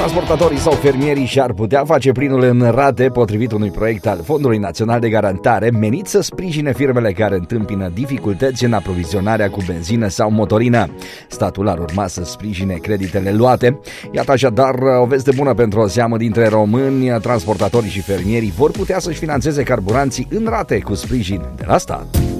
Transportatorii sau fermierii și-ar putea face plinul în rate potrivit unui proiect al Fondului Național de Garantare menit să sprijine firmele care întâmpină dificultăți în aprovizionarea cu benzină sau motorină. Statul ar urma să sprijine creditele luate. Iată așadar o veste bună pentru o seamă dintre români. Transportatorii și fermierii vor putea să-și finanțeze carburanții în rate cu sprijin de la stat.